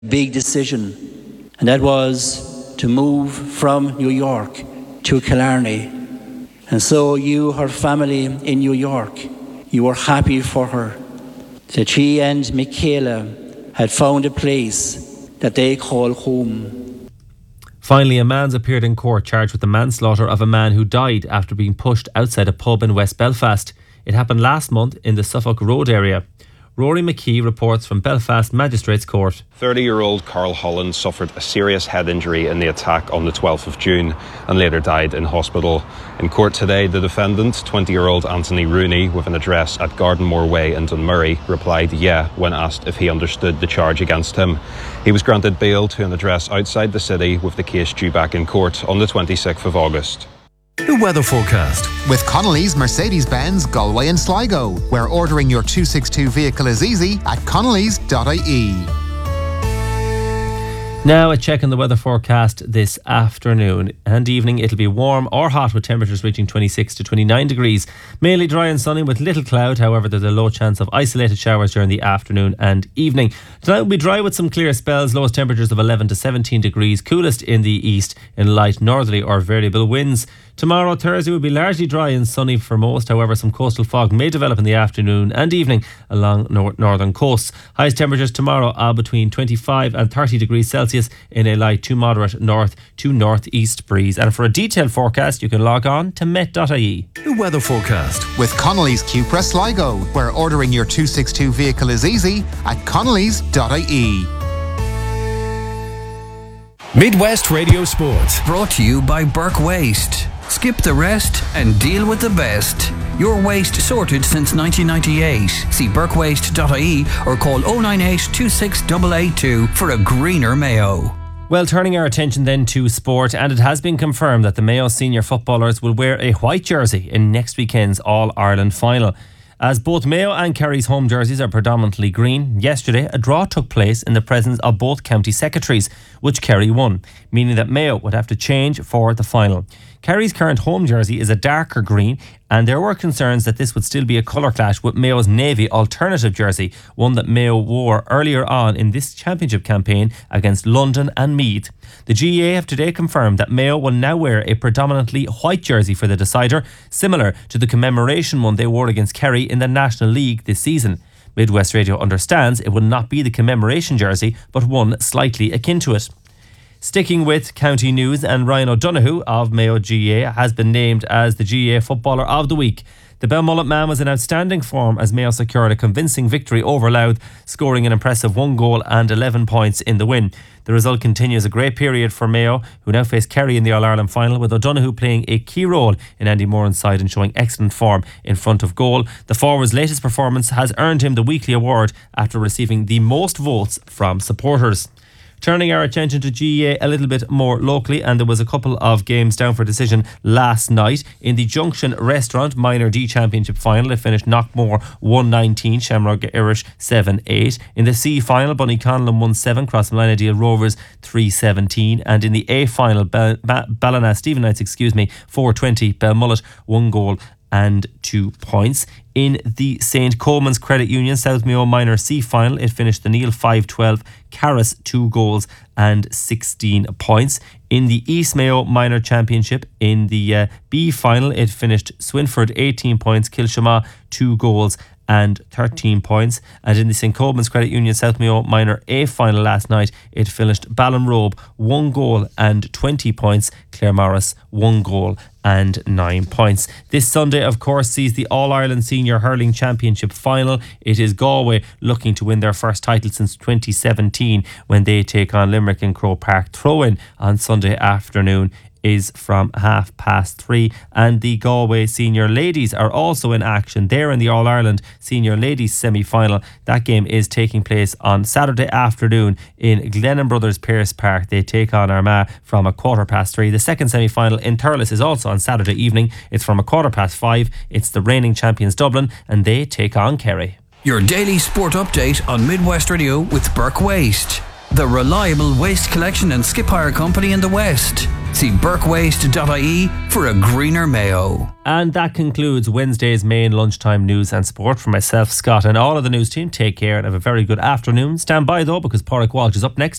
big decision, and that was to move from New York to Killarney. And so you, her family in New York, you were happy for her that she and Michaela had found a place that they call home. Finally, a man's appeared in court charged with the manslaughter of a man who died after being pushed outside a pub in West Belfast. It happened last month in the Suffolk Road area. Rory McKee reports from Belfast Magistrates Court. 30-year-old Carl Holland suffered a serious head injury in the attack on the 12th of June and later died in hospital. In court today, the defendant, 20-year-old Anthony Rooney, with an address at Gardenmore Way in Dunmurry, replied yeah when asked if he understood the charge against him. He was granted bail to an address outside the city, with the case due back in court on the 26th of August. The weather forecast with Connolly's Mercedes-Benz Galway and Sligo, where ordering your 262 vehicle is easy at connellys.ie. Now a check on the weather forecast this afternoon and evening. It'll be warm or hot with temperatures reaching 26 to 29 degrees. Mainly dry and sunny with little cloud. However, there's a low chance of isolated showers during the afternoon and evening. Tonight will be dry with some clear spells. Lowest temperatures of 11 to 17 degrees. Coolest in the east in light northerly or variable winds. Tomorrow, Thursday, will be largely dry and sunny for most. However, some coastal fog may develop in the afternoon and evening along northern coasts. Highest temperatures tomorrow are between 25 and 30 degrees Celsius in a light to moderate north to northeast breeze. And for a detailed forecast, you can log on to met.ie. The weather forecast with Connolly's Cupra Sligo, where ordering your 262 vehicle is easy at connellys.ie. Midwest Radio Sport, brought to you by Burke Waste. Skip the rest and deal with the best. Your waste sorted since 1998. See burkewaste.ie or call 098 26882 for a greener Mayo. Well, turning our attention then to sport, and it has been confirmed that the Mayo senior footballers will wear a white jersey in next weekend's All-Ireland final. As both Mayo and Kerry's home jerseys are predominantly green, yesterday a draw took place in the presence of both county secretaries, which Kerry won, meaning that Mayo would have to change for the final. Kerry's current home jersey is a darker green, and there were concerns that this would still be a colour clash with Mayo's navy alternative jersey, one that Mayo wore earlier on in this championship campaign against London and Meath. The GAA have today confirmed that Mayo will now wear a predominantly white jersey for the decider, similar to the commemoration one they wore against Kerry in the National League this season. Midwest Radio understands it will not be the commemoration jersey, but one slightly akin to it. Sticking with county news, and Ryan O'Donoghue of Mayo GAA has been named as the GAA Footballer of the Week. The Belmullet man was in outstanding form as Mayo secured a convincing victory over Louth, scoring an impressive 1 goal and 11 points in the win. The result continues a great period for Mayo, who now face Kerry in the All-Ireland final, with O'Donoghue playing a key role in Andy Moran's side and showing excellent form in front of goal. The forward's latest performance has earned him the weekly award after receiving the most votes from supporters. Turning our attention to GAA a little bit more locally, and there was a couple of games down for decision last night. In the Junction Restaurant Minor D Championship final, it finished Knockmore 119, Shamrock Irish 7-8. In the C final, Bunnyconlon 1-7, Crossmolina Rovers 3-17. And in the A final, Ballina Stephen Knights 4-20, Belmullet 1 goal and 2 points. In the St. Coleman's Credit Union South Mayo Minor C final, it finished the Neil 5-12, Carris 2 goals and 16 points. In the East Mayo Minor Championship, in the B final, it finished Swinford 18 points, Kilshama 2 goals and 13 points. And in the St. Coleman's Credit Union South Mayo Minor A final last night, it finished Ballinrobe 1 goal and 20 points, Claremorris 1 goal and 9 points. This Sunday, of course, sees the All-Ireland Senior Hurling Championship final. It is Galway looking to win their first title since 2017 when they take on Limerick in Croke Park. Throw-in on Sunday afternoon is from 3:30, and the Galway Senior Ladies are also in action. They're in the All-Ireland Senior Ladies semi-final. That game is taking place on Saturday afternoon in Glennon Brothers Pearse Park. They take on Armagh from 3:15. The second semi-final in Thurles is also on Saturday evening. It's from 5:15. It's the reigning champions Dublin, and they take on Kerry. Your daily sport update on Midwest Radio with Burke Waste, the reliable waste collection and skip hire company in the West. See burkewaste.ie for a greener Mayo. And that concludes Wednesday's main lunchtime news and sport. For myself, Scott, and all of the news team, take care and have a very good afternoon. Stand by though, because Pádraig Walsh is up next.